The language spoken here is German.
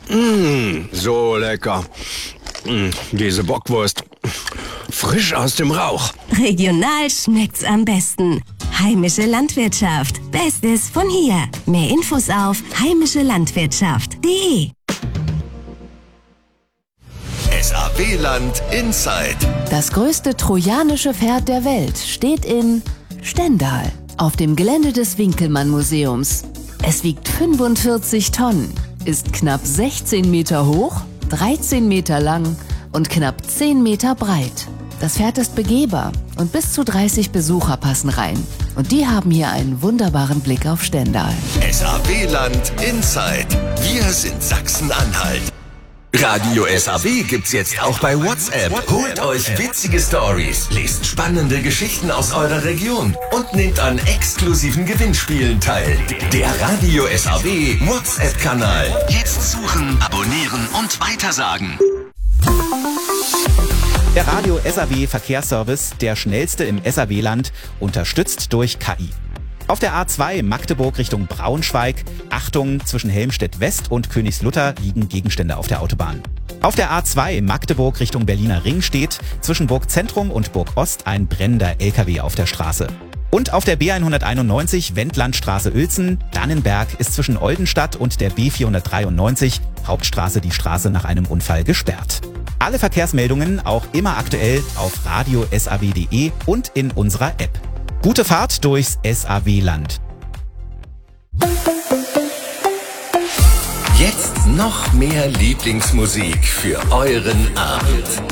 So lecker. Diese Bockwurst. Frisch aus dem Rauch. Regional schmeckt's am besten. Heimische Landwirtschaft. Bestes von hier. Mehr Infos auf heimischelandwirtschaft.de. SAW-Land Inside. Das größte trojanische Pferd der Welt steht in Stendal auf dem Gelände des Winkelmann-Museums. Es wiegt 45 Tonnen, ist knapp 16 Meter hoch, 13 Meter lang und knapp 10 Meter breit. Das Pferd ist begehbar und bis zu 30 Besucher passen rein. Und die haben hier einen wunderbaren Blick auf Stendal. SAW-Land Inside. Wir sind Sachsen-Anhalt. Radio SAW gibt's jetzt auch bei WhatsApp. Holt euch witzige Stories, lest spannende Geschichten aus eurer Region und nehmt an exklusiven Gewinnspielen teil. Der Radio SAW WhatsApp-Kanal. Jetzt suchen, abonnieren und weitersagen. Der Radio SAW Verkehrsservice, der schnellste im SAW-Land, unterstützt durch KI. Auf der A2 Magdeburg Richtung Braunschweig, Achtung, zwischen Helmstedt West und Königslutter liegen Gegenstände auf der Autobahn. Auf der A2 Magdeburg Richtung Berliner Ring steht zwischen Burg Zentrum und Burg Ost ein brennender LKW auf der Straße. Und auf der B191 Wendlandstraße Uelzen, Dannenberg ist zwischen Oldenstadt und der B493 Hauptstraße die Straße nach einem Unfall gesperrt. Alle Verkehrsmeldungen auch immer aktuell auf radiosaw.de und in unserer App. Gute Fahrt durchs SAW-Land. Jetzt noch mehr Lieblingsmusik für euren Abend.